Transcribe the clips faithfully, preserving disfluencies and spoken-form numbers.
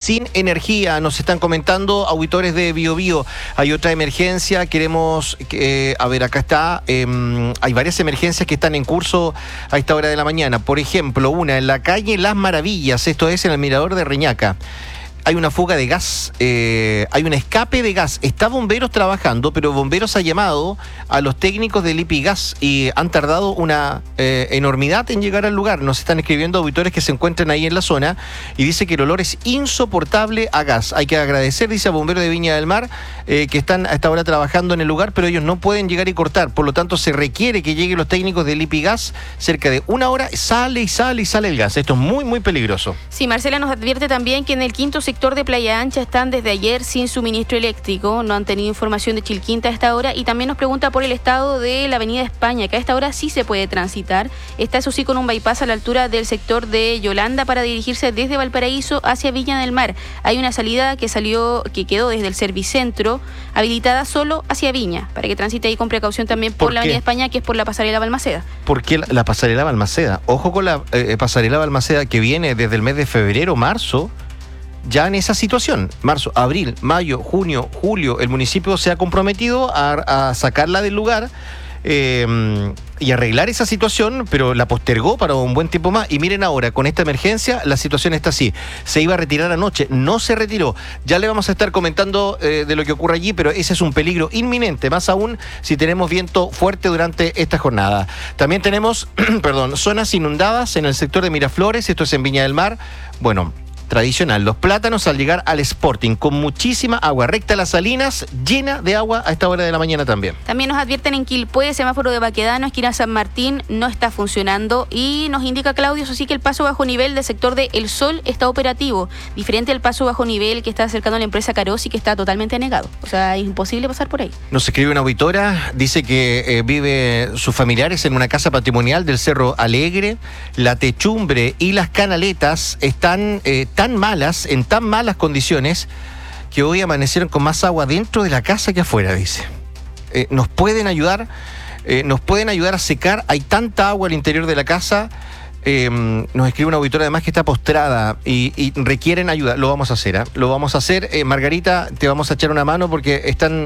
sin energía, nos están comentando auditores de Bio Bio. Hay otra emergencia, queremos, eh, a ver, acá está, eh, hay varias emergencias que están en curso a esta hora de la mañana. Por ejemplo, una en la calle Las Maravillas, esto es en el Mirador de Reñaca. Hay una fuga de gas, eh, hay un escape de gas. Está bomberos trabajando, pero bomberos ha llamado a los técnicos del Lipigas y han tardado una eh, enormidad en llegar al lugar. Nos están escribiendo auditores que se encuentran ahí en la zona y dice que el olor es insoportable a gas. Hay que agradecer, dice a bomberos de Viña del Mar, eh, que están a esta hora trabajando en el lugar, pero ellos no pueden llegar y cortar. Por lo tanto, se requiere que lleguen los técnicos del Lipigas. Cerca de una hora sale y sale y sale el gas. Esto es muy, muy peligroso. Sí, Marcela nos advierte también que en el quinto sector de Playa Ancha están desde ayer sin suministro eléctrico, no han tenido información de Chilquinta a esta hora, y también nos pregunta por el estado de la avenida España, que a esta hora sí se puede transitar. Está eso sí con un bypass a la altura del sector de Yolanda para dirigirse desde Valparaíso hacia Viña del Mar. Hay una salida que salió, que quedó desde el Servicentro, habilitada solo hacia Viña, para que transite ahí con precaución también por, ¿Por la avenida España, que es por la pasarela Balmaceda. ¿Por qué la, la pasarela Balmaceda? Ojo con la eh, pasarela Balmaceda que viene desde el mes de febrero, marzo, ya en esa situación. Marzo, abril, mayo, junio, julio, el municipio se ha comprometido a, a sacarla del lugar eh, y arreglar esa situación, pero la postergó para un buen tiempo más. Y miren ahora, con esta emergencia, la situación está así. Se iba a retirar anoche, no se retiró. Ya le vamos a estar comentando eh, de lo que ocurre allí, pero ese es un peligro inminente, más aún si tenemos viento fuerte durante esta jornada. También tenemos, perdón, zonas inundadas en el sector de Miraflores, esto es en Viña del Mar. Bueno, tradicional, los plátanos al llegar al Sporting, con muchísima agua, recta Las Salinas, llena de agua a esta hora de la mañana también. También nos advierten en Quilpué, semáforo de Baquedano, esquina San Martín, no está funcionando, y nos indica Claudio, eso sí, que el paso bajo nivel del sector de El Sol está operativo, diferente al paso bajo nivel que está acercando a la empresa Carosi, que está totalmente anegado, o sea, es imposible pasar por ahí. Nos escribe una auditora, dice que eh, vive sus familiares en una casa patrimonial del Cerro Alegre, la techumbre y las canaletas están eh, tan malas, en tan malas condiciones, que hoy amanecieron con más agua dentro de la casa que afuera, dice. Eh, nos pueden ayudar, eh, nos pueden ayudar a secar, hay tanta agua al interior de la casa. Eh, nos escribe una auditora además que está postrada y, y requieren ayuda. Lo vamos a hacer, ¿eh? Lo vamos a hacer. Eh, Margarita, te vamos a echar una mano porque están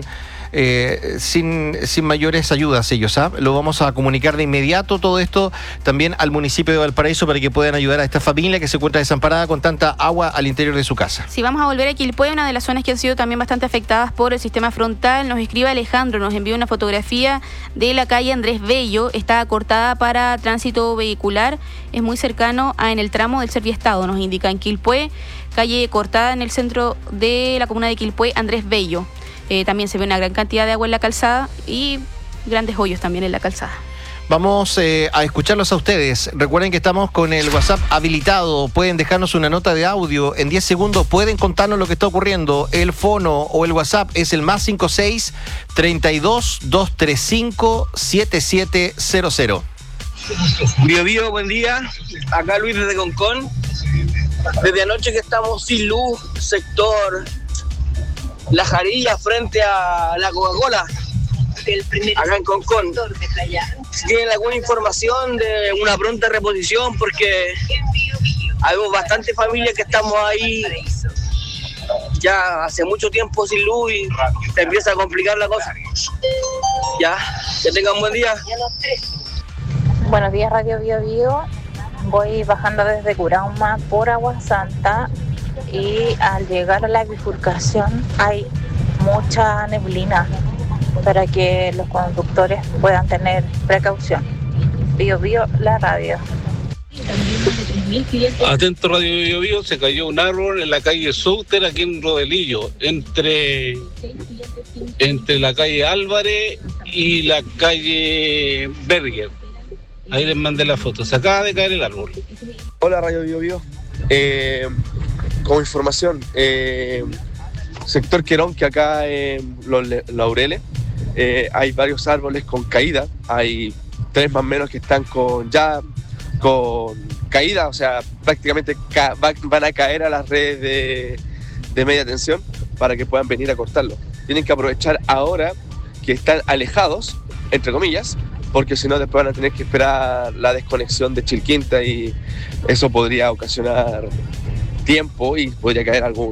eh, sin, sin mayores ayudas ellos, ¿ah? Lo vamos a comunicar de inmediato todo esto también al municipio de Valparaíso para que puedan ayudar a esta familia que se encuentra desamparada con tanta agua al interior de su casa. Si vamos a volver a Quilpué, una de las zonas que han sido también bastante afectadas por el sistema frontal, nos escribe Alejandro, nos envió una fotografía de la calle Andrés Bello, está cortada para tránsito vehicular, es muy cercano a en el tramo del Serviestado, nos indica en Quilpué, calle cortada en el centro de la comuna de Quilpué, Andrés Bello. Eh, también se ve una gran cantidad de agua en la calzada y grandes hoyos también en la calzada. Vamos eh, a escucharlos a ustedes. Recuerden que estamos con el WhatsApp habilitado. Pueden dejarnos una nota de audio. En diez segundos pueden contarnos lo que está ocurriendo. El fono o el WhatsApp es el más cinco seis, treinta y dos, doscientos treinta y cinco, setenta y siete cero cero. Bio Bio, buen día. Acá Luis desde Concón. Desde anoche que estamos sin luz, sector La Jarilla frente a la Coca-Cola, acá en Concón. Si tienen alguna información de una pronta reposición, porque hay bastante familias que estamos ahí ya hace mucho tiempo sin luz y se empieza a complicar la cosa. Ya, que tengan un buen día. Buenos días, Radio Bio Bio. Voy bajando desde Curauma por Agua Santa y al llegar a la bifurcación hay mucha neblina para que los conductores puedan tener precaución. Bio Bio, la radio. Atento Radio Bio Bio, se cayó un árbol en la calle Souter aquí en Rodelillo, entre, entre la calle Álvarez y la calle Berger. Ahí les mandé la foto, se acaba de caer el árbol. Hola Radio Bio Bio, eh, como información, eh, sector Querón, que acá en Los Laureles eh, hay varios árboles con caída, hay tres más o menos que están con ya con caída, o sea, prácticamente ca- va, van a caer a las redes de, de media tensión para que puedan venir a cortarlo. Tienen que aprovechar ahora que están alejados, entre comillas, porque si no después van a tener que esperar la desconexión de Chilquinta y eso podría ocasionar tiempo y podría caer algún